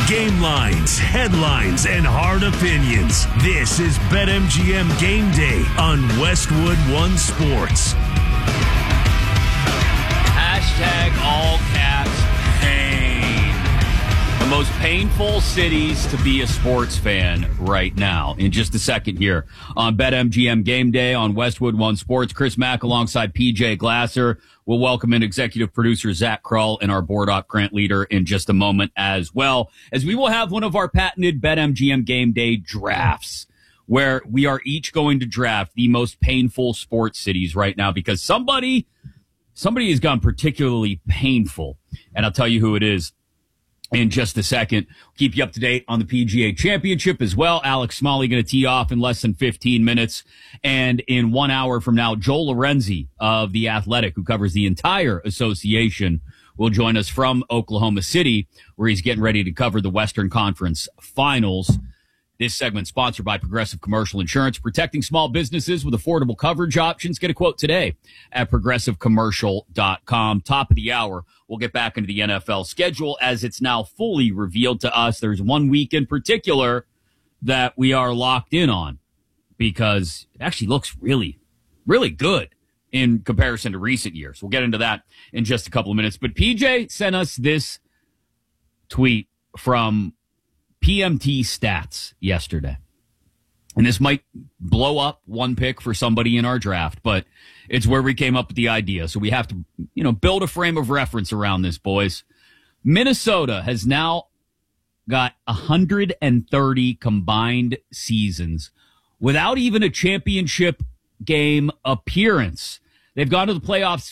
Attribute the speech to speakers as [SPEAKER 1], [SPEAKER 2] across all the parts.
[SPEAKER 1] Game lines, headlines, and hard opinions. This is BetMGM Game Day on Westwood One Sports.
[SPEAKER 2] Hashtag all caps pain. The most painful cities to be a sports fan right now. In just a second here on BetMGM Game Day on Westwood One Sports. Chris Mack alongside PJ Glasser. We'll welcome in executive producer Zach Krull and our board op Grant Leader in just a moment as well, as we will have one of our patented BetMGM Game Day drafts where we are each going to draft the most painful sports cities right now because somebody has gone particularly painful, and I'll tell you who it is in just a second. Keep you up to date on the PGA Championship as well. Alex Smalley going to tee off in less than 15 minutes. And in 1 hour from now, Joel Lorenzi of The Athletic, who covers the entire association, will join us from Oklahoma City, where he's getting ready to cover the Western Conference Finals. This segment sponsored by Progressive Commercial Insurance, protecting small businesses with affordable coverage options. Get a quote today at progressivecommercial.com. Top of the hour, we'll get back into the NFL schedule as it's now fully revealed to us. There's 1 week in particular that we are locked in on because it actually looks really, really good in comparison to recent years. We'll get into that in just a couple of minutes. But PJ sent us this tweet from PMT Stats yesterday. And this might blow up one pick for somebody in our draft, but it's where we came up with the idea. So we have to, build a frame of reference around this, boys. Minnesota has now got 130 combined seasons without even a championship game appearance. They've gone to the playoffs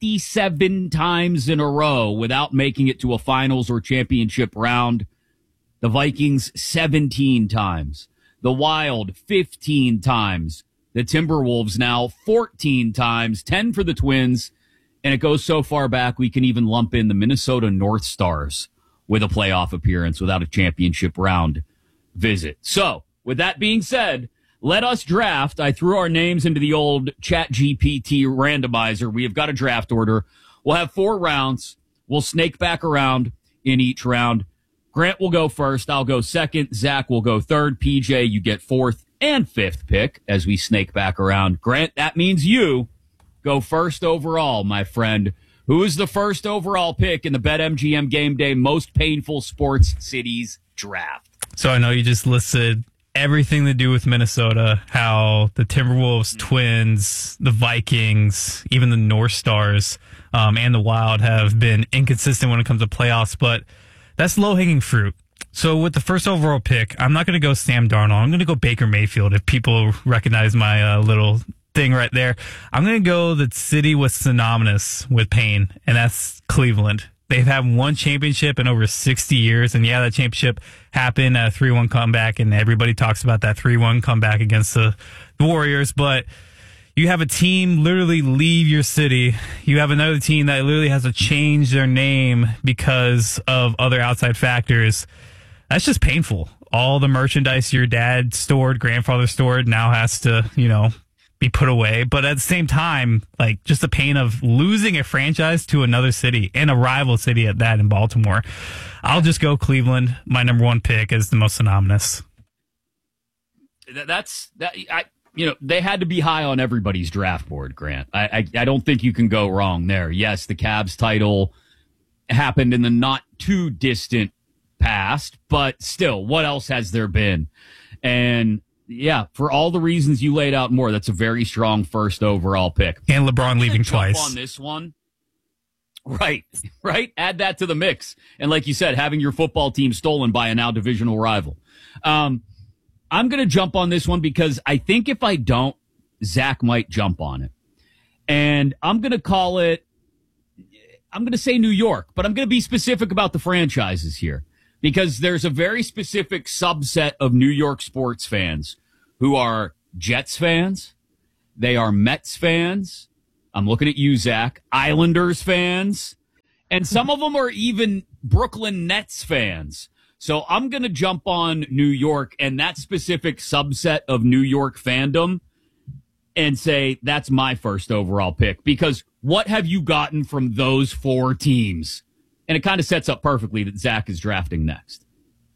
[SPEAKER 2] 57 times in a row without making it to a finals or championship round. The Vikings 17 times. The Wild 15 times. The Timberwolves now 14 times, 10 for the Twins. And it goes so far back we can even lump in the Minnesota North Stars with a playoff appearance without a championship round visit. So, with that being said, let us draft. I threw our names into the old ChatGPT randomizer. We have got a draft order. We'll have 4 rounds. We'll snake back around in each round. Grant will go first. I'll go second. Zach will go third. PJ, you get 4th and 5th pick as we snake back around. Grant, that means you go first overall, my friend. Who is the first overall pick in the BetMGM Game Day most painful sports cities draft?
[SPEAKER 3] So I know you just listed everything to do with Minnesota, how the Timberwolves, Twins, the Vikings, even the North Stars, and the Wild have been inconsistent when it comes to playoffs, but that's low-hanging fruit. So with the first overall pick, I'm not going to go Sam Darnold. I'm going to go Baker Mayfield if people recognize my little thing right there. I'm going to go the city was synonymous with pain, and that's Cleveland. They've had one championship in over 60 years, and yeah, that championship happened at a 3-1 comeback, and everybody talks about that 3-1 comeback against the Warriors, but you have a team literally leave your city. You have another team that literally has to change their name because of other outside factors. That's just painful. All the merchandise your dad stored, grandfather stored, now has to, be put away. But at the same time, just the pain of losing a franchise to another city and a rival city at that in Baltimore. I'll just go Cleveland. My number 1 pick is the most synonymous.
[SPEAKER 2] They had to be high on everybody's draft board, Grant. I don't think you can go wrong there. Yes, the Cavs title happened in the not too distant past, but still, what else has there been? And yeah, for all the reasons you laid out more, that's a very strong first overall pick.
[SPEAKER 3] And LeBron leaving twice.
[SPEAKER 2] On this one. Right. Add that to the mix. And like you said, having your football team stolen by a now divisional rival. I'm going to jump on this one because I think if I don't, Zach might jump on it. And I'm going to say New York, but I'm going to be specific about the franchises here because there's a very specific subset of New York sports fans who are Jets fans. They are Mets fans. I'm looking at you, Zach. Islanders fans. And some of them are even Brooklyn Nets fans. So I'm going to jump on New York and that specific subset of New York fandom and say that's my first overall pick because what have you gotten from those 4 teams? And it kind of sets up perfectly that Zach is drafting next.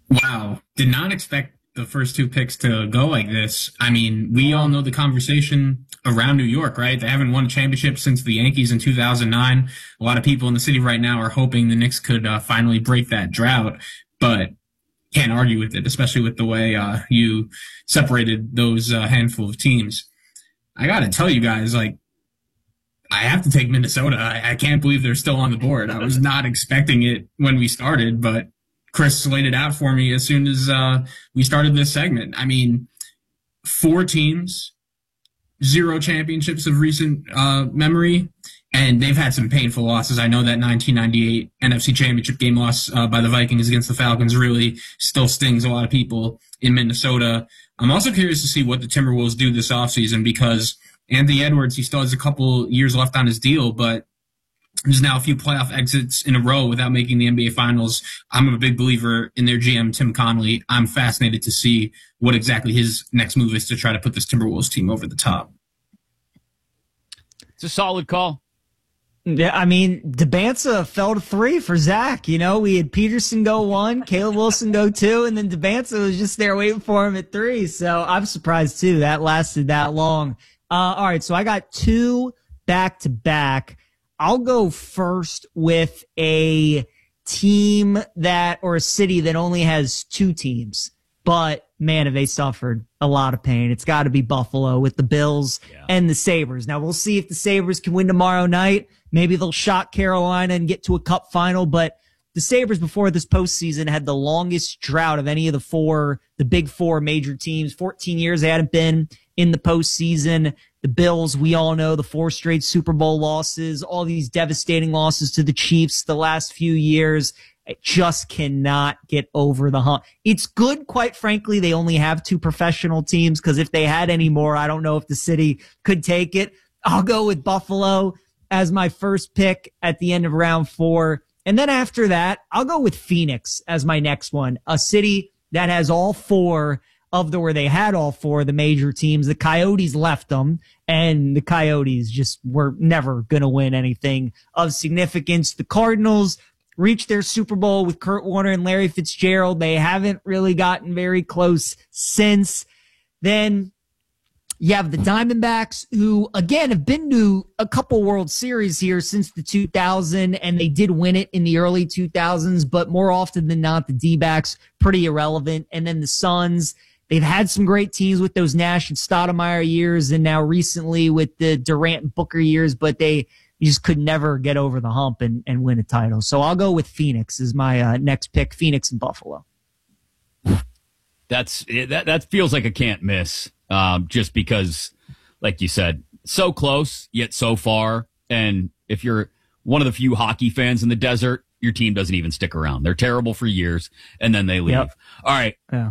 [SPEAKER 4] Wow. Did not expect the first two picks to go like this. I mean, we all know the conversation around New York, right? They haven't won a championship since the Yankees in 2009. A lot of people in the city right now are hoping the Knicks could finally break that drought, but can't argue with it, especially with the way you separated those handful of teams. I got to tell you guys, like, I have to take Minnesota. I can't believe they're still on the board. I was not expecting it when we started, but Chris laid it out for me as soon as we started this segment. I mean, four teams, zero championships of recent memory, and they've had some painful losses. I know that 1998 NFC Championship game loss by the Vikings against the Falcons really still stings a lot of people in Minnesota. I'm also curious to see what the Timberwolves do this offseason because Anthony Edwards, he still has a couple years left on his deal, but there's now a few playoff exits in a row without making the NBA Finals. I'm a big believer in their GM, Tim Connolly. I'm fascinated to see what exactly his next move is to try to put this Timberwolves team over the top.
[SPEAKER 2] It's a solid call.
[SPEAKER 5] Yeah, I mean, DeBanza fell to 3 for Zach. You know, we had Peterson go 1, Caleb Wilson go 2, and then DeBanza was just there waiting for him at 3. So I'm surprised, too, that lasted that long. All right, so I got 2 back-to-back. I'll go first with a team or a city that only has 2 teams. But, man, have they suffered a lot of pain. It's got to be Buffalo with the Bills and the Sabres. Now, we'll see if the Sabres can win tomorrow night. Maybe they'll shock Carolina and get to a cup final. But the Sabres before this postseason had the longest drought of any of the big 4 major teams. 14 years they hadn't been in the postseason. The Bills, we all know the 4 straight Super Bowl losses, all these devastating losses to the Chiefs the last few years. It just cannot get over the hump. It's good, quite frankly, they only have 2 professional teams because if they had any more, I don't know if the city could take it. I'll go with Buffalo as my first pick at the end of round 4. And then after that, I'll go with Phoenix as my next one, a city that has all 4 where they had all 4 of the major teams. The Coyotes left them, and the Coyotes just were never going to win anything of significance. The Cardinals reached their Super Bowl with Kurt Warner and Larry Fitzgerald. They haven't really gotten very close since. Then you have the Diamondbacks, who, again, have been to a couple World Series here since the 2000, and they did win it in the early 2000s, but more often than not, the D-backs, pretty irrelevant. And then the Suns, they've had some great teams with those Nash and Stoudemire years, and now recently with the Durant and Booker years, but they just could never get over the hump and win a title. So I'll go with Phoenix as my next pick, Phoenix and Buffalo.
[SPEAKER 2] That feels like a can't miss, just because, like you said, so close, yet so far. And if you're one of the few hockey fans in the desert, your team doesn't even stick around. They're terrible for years, and then they leave.
[SPEAKER 5] Yep.
[SPEAKER 2] All right.
[SPEAKER 5] Yeah.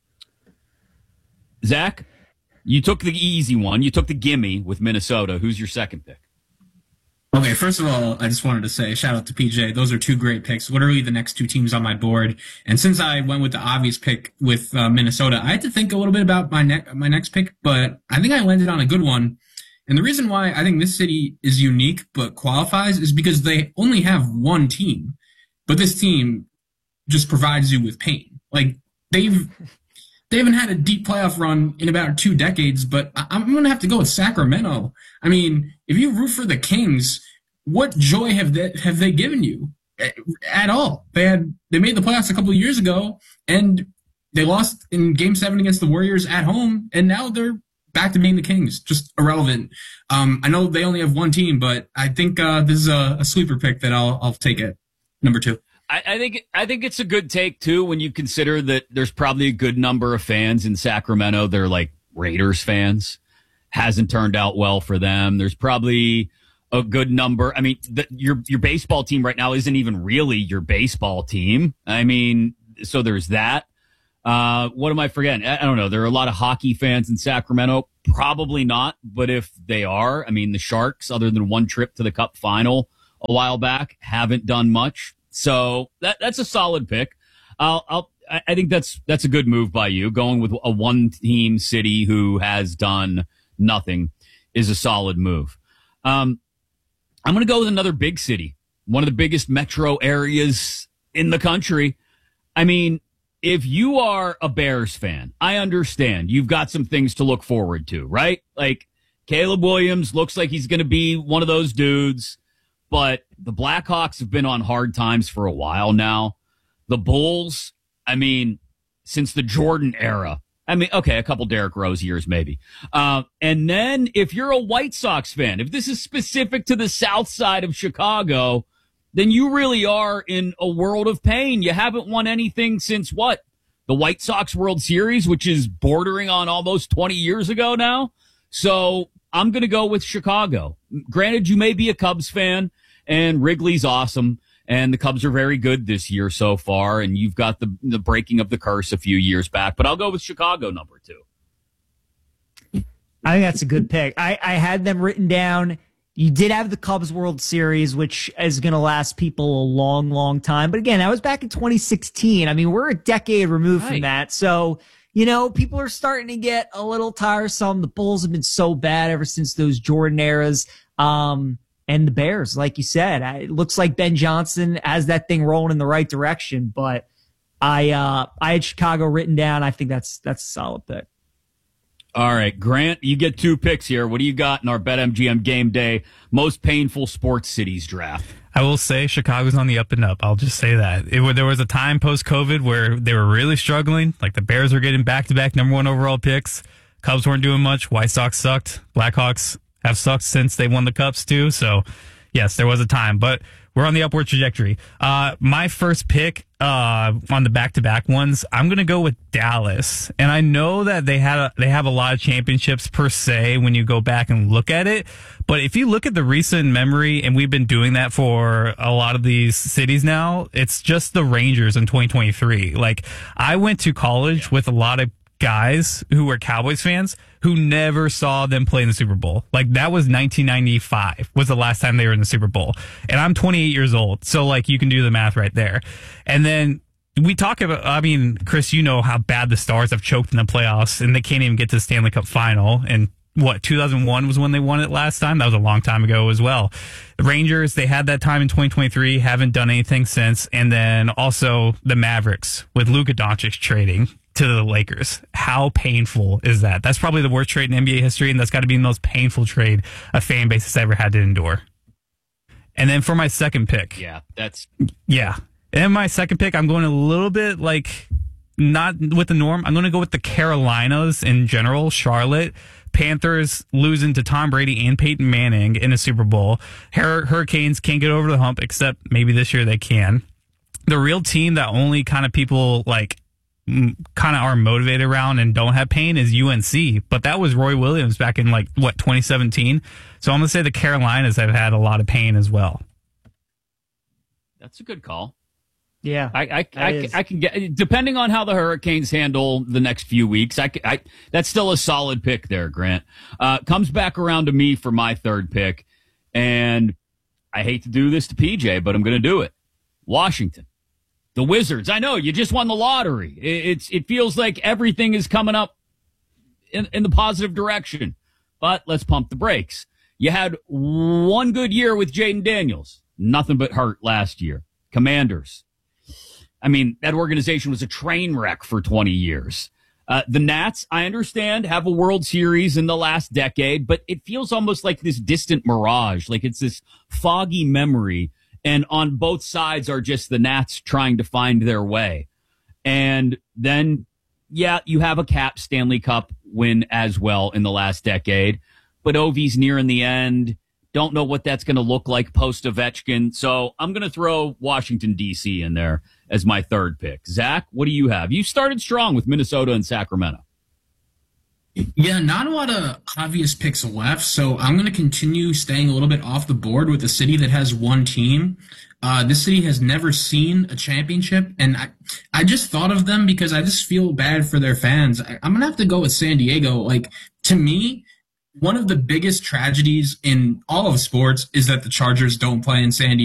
[SPEAKER 2] Zach, you took the easy one. You took the gimme with Minnesota. Who's your second pick?
[SPEAKER 4] Okay, first of all, I just wanted to say shout out to PJ. Those are 2 great picks. Literally the next 2 teams on my board. And since I went with the obvious pick with Minnesota, I had to think a little bit about my next pick, but I think I landed on a good one. And the reason why I think this city is unique but qualifies is because they only have 1 team, but this team just provides you with pain. Like they haven't had a deep playoff run in about 2 decades, but I'm going to have to go with Sacramento. I mean, if you root for the Kings, what joy have they given you at all? They made the playoffs a couple of years ago, and they lost in Game 7 against the Warriors at home, and now they're back to being the Kings. Just irrelevant. I know they only have 1 team, but I think this is a sleeper pick that I'll take at number 2.
[SPEAKER 2] I think it's a good take too when you consider that there's probably a good number of fans in Sacramento. They're like Raiders fans. Hasn't turned out well for them. There's probably a good number. I mean, your baseball team right now isn't even really your baseball team. I mean, so there's that. What am I forgetting? I don't know. There are a lot of hockey fans in Sacramento. Probably not, but if they are, I mean, the Sharks, other than 1 trip to the Cup final a while back, haven't done much. So that's a solid pick. I think that's a good move by you. Going with a 1-team city who has done nothing is a solid move. I'm going to go with another big city, one of the biggest metro areas in the country. I mean, if you are a Bears fan, I understand you've got some things to look forward to, right? Like Caleb Williams looks like he's going to be one of those dudes, but the Blackhawks have been on hard times for a while now. The Bulls, I mean, since the Jordan era, I mean, okay, a couple Derrick Rose years maybe. And then if you're a White Sox fan, if this is specific to the south side of Chicago, then you really are in a world of pain. You haven't won anything since what? The White Sox World Series, which is bordering on almost 20 years ago now. So I'm going to go with Chicago. Granted, you may be a Cubs fan, and Wrigley's awesome, and the Cubs are very good this year so far, and you've got the breaking of the curse a few years back. But I'll go with Chicago number 2.
[SPEAKER 5] I think that's a good pick. I had them written down. You did have the Cubs World Series, which is going to last people a long, long time. But again, that was back in 2016. I mean, we're a decade removed from that. So, you know, people are starting to get a little tiresome. The Bulls have been so bad ever since those Jordan eras. And the Bears, like you said, it looks like Ben Johnson has that thing rolling in the right direction. But I had Chicago written down. I think that's a solid pick.
[SPEAKER 2] All right, Grant, you get 2 picks here. What do you got in our BetMGM Game Day most painful sports cities draft?
[SPEAKER 3] I will say Chicago's on the up and up. I'll just say that. There was a time post-COVID where they were really struggling. Like the Bears were getting back-to-back number 1 overall picks. Cubs weren't doing much. White Sox sucked. Blackhawks have sucked since they won the Cups too. So, yes, there was a time. But we're on the upward trajectory. My first pick on the back-to-back ones, I'm going to go with Dallas. And I know that they have a lot of championships per se when you go back and look at it. But if you look at the recent memory, and we've been doing that for a lot of these cities now, it's just the Rangers in 2023. Like, I went to college with a lot of guys who were Cowboys fans who never saw them play in the Super Bowl. Like that was 1995 was the last time they were in the Super Bowl. And I'm 28 years old. So like you can do the math right there. And then we talk about, I mean, Chris, you know how bad the Stars have choked in the playoffs and they can't even get to the Stanley Cup final. And 2001 was when they won it last time. That was a long time ago as well. The Rangers, they had that time in 2023, haven't done anything since. And then also the Mavericks with Luka Doncic trading to the Lakers. How painful is that? That's probably the worst trade in NBA history, and that's got to be the most painful trade a fan base has ever had to endure. And then for my second pick.
[SPEAKER 2] Yeah.
[SPEAKER 3] And then my second pick, I'm going a little bit like not with the norm. I'm going to go with the Carolinas in general, Charlotte. Panthers losing to Tom Brady and Peyton Manning in a Super Bowl. Hurricanes can't get over the hump, except maybe this year they can. The real team that only kind of people like kind of are motivated around and don't have pain is UNC, but that was Roy Williams back in 2017. So I'm going to say the Carolinas have had a lot of pain as well.
[SPEAKER 2] That's a good call.
[SPEAKER 5] Yeah.
[SPEAKER 2] I can get, depending on how the Hurricanes handle the next few weeks, that's still a solid pick there, Grant. Comes back around to me for my third pick, and I hate to do this to PJ, but I'm going to do it. Washington. The Wizards. I know you just won the lottery. It feels like everything is coming up in the positive direction, but let's pump the brakes. You had one good year with Jaden Daniels, nothing but hurt last year. Commanders. I mean, that organization was a train wreck for 20 years. The Nats, I understand, have a World Series in the last decade, but it feels almost like this distant mirage, like it's this foggy memory. And on both sides are just the Nats trying to find their way. And then, yeah, you have a Caps Stanley Cup win as well in the last decade. But Ovi's nearing the end. Don't know what that's going to look like post Ovechkin. So I'm going to throw Washington, D.C. in there as my third pick. Zach, what do you have? You started strong with Minnesota and Sacramento.
[SPEAKER 4] Yeah, not a lot of obvious picks left, so I'm going to continue staying a little bit off the board with a city that has one team. This city has never seen a championship, and I just thought of them because I just feel bad for their fans. I'm going to have to go with San Diego. Like, to me, one of the biggest tragedies in all of sports is that the Chargers don't play in San Diego.